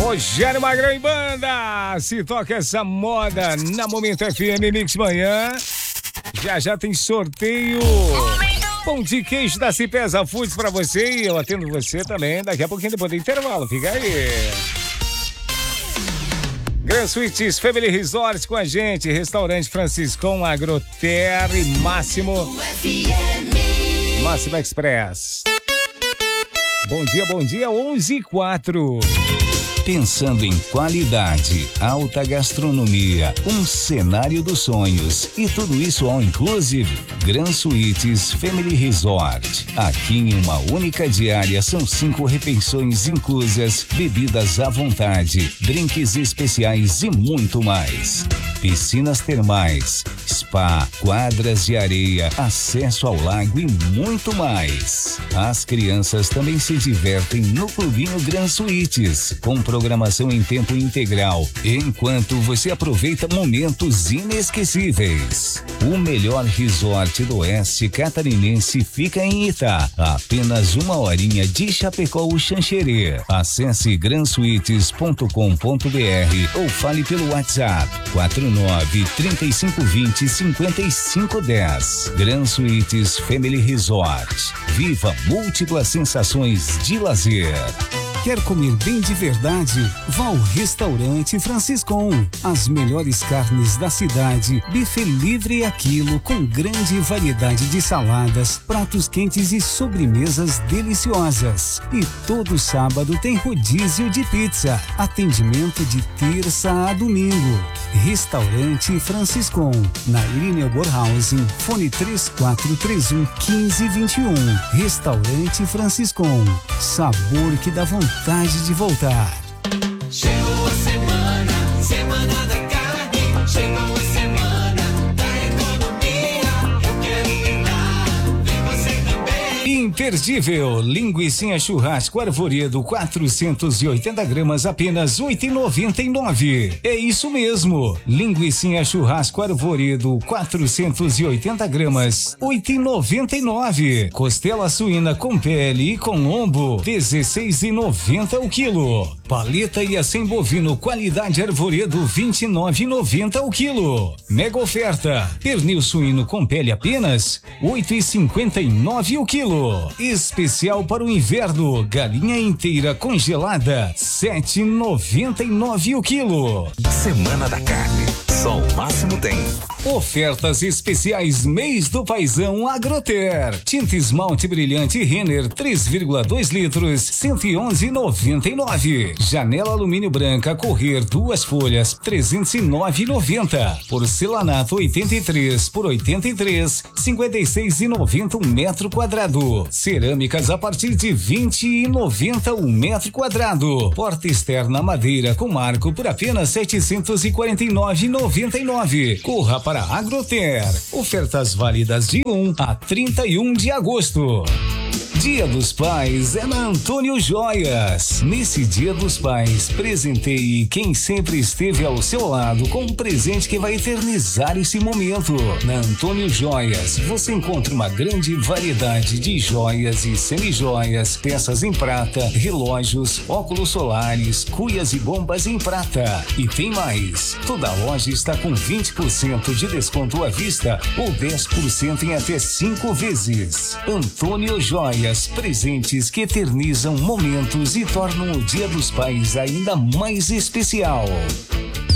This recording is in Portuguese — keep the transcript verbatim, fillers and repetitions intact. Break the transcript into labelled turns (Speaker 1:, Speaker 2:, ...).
Speaker 1: Rogério Magrão e banda, se toca essa moda na Momento F M Mix Manhã. Já já tem sorteio. Pão de queijo da Cipesa Foods pra você e eu atendo você também daqui a pouquinho depois do intervalo, fica aí. Gran Suites Family Resort com a gente, Restaurante Franciscão, Agroter e Máximo. Máximo Express. Bom dia, bom dia, onze e quatro.
Speaker 2: Pensando em qualidade, alta gastronomia, um cenário dos sonhos e tudo isso all inclusive, Gran Suites Family Resort. Aqui em uma única diária são cinco refeições inclusas, bebidas à vontade, drinks especiais e muito mais. Piscinas termais, spa, quadras de areia, acesso ao lago e muito mais. As crianças também se divertem no Clubinho Gran Suites, com programação em tempo integral, enquanto você aproveita momentos inesquecíveis. O melhor resort do oeste catarinense fica em Itá, a apenas uma horinha de Chapecó ou Xanxerê. Acesse gran suites ponto com ponto br ou fale pelo WhatsApp quatro nove, três cinco dois zero, cinco cinco um zero. Gran Suites Family Resort. Viva múltiplas sensações de lazer.
Speaker 3: Quer comer bem de verdade? Vá ao Restaurante Franciscão. As melhores carnes da cidade, buffet livre a quilo com grande variedade de saladas, pratos quentes e sobremesas deliciosas. E todo sábado tem rodízio de pizza. Atendimento de terça a domingo. Restaurante Franciscão. Na Irineu Borhausen, fone três quatro três um, um cinco dois um. Restaurante Franciscão. Sabor que dá vontade vontade de voltar.
Speaker 4: Chegou a semana, semana da carne. Chegou a semana da economia. Eu quero ir lá, vem você também.
Speaker 3: Imperdível, linguicinha churrasco arvoredo, quatrocentos e oitenta gramas, apenas oito reais e noventa e nove centavos. É isso mesmo, linguicinha churrasco arvoredo, quatrocentos e oitenta gramas, oito reais e noventa e nove centavos. Costela suína com pele e com lombo, dezesseis reais e noventa centavos o quilo. Paleta e acém bovino qualidade arvoredo, vinte e nove reais e noventa centavos o quilo. Mega oferta, pernil suíno com pele apenas, oito reais e cinquenta e nove centavos o quilo. Especial para o inverno, galinha inteira congelada, sete reais e noventa e nove centavos o quilo.
Speaker 2: Semana da Carne, só o Máximo tem.
Speaker 3: Ofertas especiais mês do Paizão Agroter. Tinta esmalte brilhante Renner três vírgula dois litros, cento e onze reais e noventa e nove centavos. Janela alumínio branca correr duas folhas, trezentos e nove reais e noventa centavos. Porcelanato oitenta e três por oitenta e três, cinquenta e seis reais e noventa centavos um metro quadrado. Cerâmicas a partir de vinte reais e noventa centavos um metro quadrado. Porta externa madeira com marco por apenas setecentos e quarenta e nove reais e noventa e nove centavos. Corra para Agroter. Ofertas válidas de um a trinta e um de agosto. Dia dos Pais é na Antônio Joias. Nesse Dia dos Pais, presenteie quem sempre esteve ao seu lado com um presente que vai eternizar esse momento. Na Antônio Joias, você encontra uma grande variedade de joias e semijoias, peças em prata, relógios, óculos solares, cuias e bombas em prata. E tem mais. Toda loja está com vinte por cento de desconto à vista ou dez por cento em até cinco vezes. Antônio Joias. Presentes que eternizam momentos e tornam o Dia dos Pais ainda mais especial.